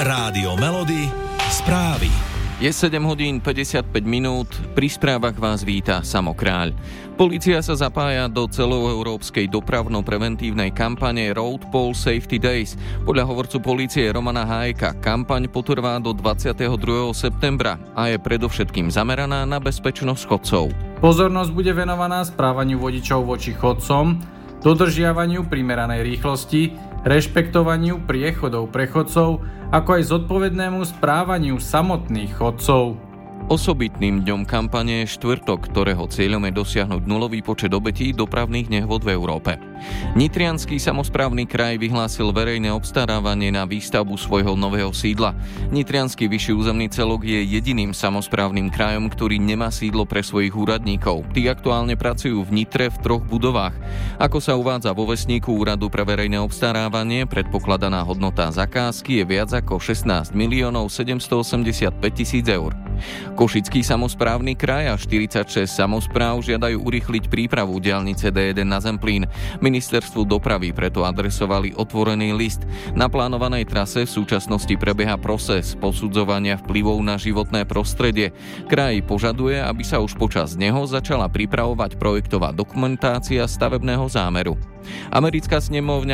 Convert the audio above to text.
Rádio Melody, správy. Je 7 hodín 55 minút, pri správach vás víta Samo Kráľ. Polícia sa zapája do celoeurópskej dopravno-preventívnej kampane Road Pole Safety Days. Podľa hovorcu polície Romana Hájka kampaň potrvá do 22. septembra a je predovšetkým zameraná na bezpečnosť chodcov. Pozornosť bude venovaná správaniu vodičov voči chodcom, dodržiavaniu primeranej rýchlosti, rešpektovaniu priechodov pre chodcov, ako aj zodpovednému správaniu samotných chodcov. Osobitným dňom kampane je štvrtok, ktorého cieľom je dosiahnuť nulový počet obetí dopravných nehôd v Európe. Nitriansky samosprávny kraj vyhlásil verejné obstarávanie na výstavbu svojho nového sídla. Nitriansky vyšší územný celok je jediným samosprávnym krajom, ktorý nemá sídlo pre svojich úradníkov. Tí aktuálne pracujú v Nitre v 3 budovách. Ako sa uvádza vo vesníku Úradu pre verejné obstarávanie, predpokladaná hodnota zakázky je viac ako 16 785 000 eur. Košický samosprávny kraj a 46 samospráv žiadajú urýchliť prípravu diaľnice D1 na Zemplín. Ministerstvu dopravy preto adresovali otvorený list. Na plánovanej trase v súčasnosti prebieha proces posudzovania vplyvov na životné prostredie. Kraj požaduje, aby sa už počas neho začala pripravovať projektová dokumentácia stavebného zámeru. Americká snemovňa